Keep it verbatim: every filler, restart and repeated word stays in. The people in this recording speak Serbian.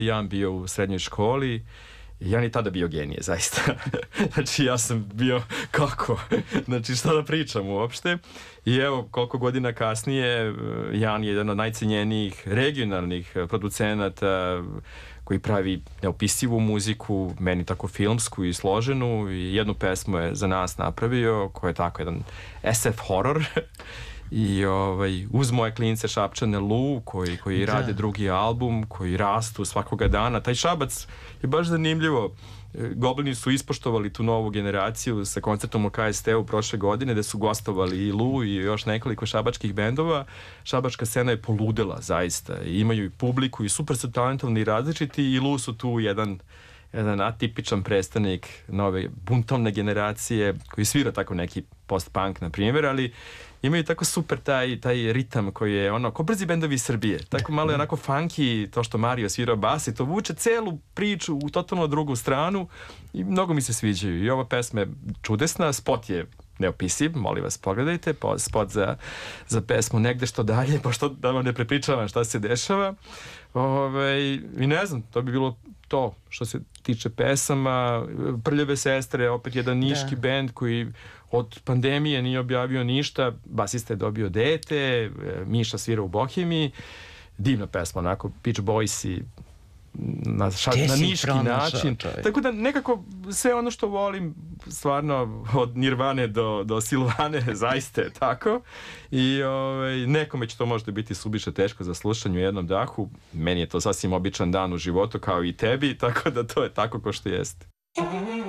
Jan bio u srednjoj školi. Jan je tada bio genije, zaista. Znači, ja sam bio, kako? Znači, šta da pričam uopšte? I evo, koliko godina kasnije, Jan je jedan od najcenjenijih regionalnih producenata koji pravi neopisivu muziku, meni tako filmsku i složenu, i jednu pesmu je za nas napravio, koja je tako jedan es ef horor. I ovaj, uz moje klince Šapčane Lu, koji, koji da. rade drugi album, koji rastu svakoga dana. Taj Šabac je baš zanimljivo. Goblini su ispoštovali tu novu generaciju sa koncertom u ka es te u prošle godine, gde su gostovali i Lu i još nekoliko šabačkih bendova. Šabačka scena je poludela, zaista. I imaju i publiku i super su talentovni i različiti, i Lu su tu jedan jedan atipičan predstavnik nove buntovne generacije koji svira tako neki post-punk, na primjer, ali imaju tako super taj, taj ritam koji je ono, ko brzi bendovi iz Srbije. Tako malo je onako funky, to što Mario svirao bas, i to vuče celu priču u totalno drugu stranu i mnogo mi se sviđaju. I ova pesma je čudesna, spot je neopisiv, molim vas pogledajte, spot za, za pesmu Negde što dalje, pošto da vam ne prepričavam šta se dešava. Ove, i ne znam, to bi bilo to što se tiče pesama. Prljave sestre, opet jedan niški da. bend koji od pandemije nije objavio ništa, basista je dobio dete, Miša svira u Bohemiji, divna pesma, onako Beach Boysi na, ša, na niški način. Čovjek. Tako da nekako sve ono što volim, stvarno od Nirvane do, do Silvane, zaista je tako. I ovaj, nekome će to možda biti subiše teško za slušanje u jednom dahu. Meni je to sasvim običan dan u životu, kao i tebi, tako da to je tako ko što jeste.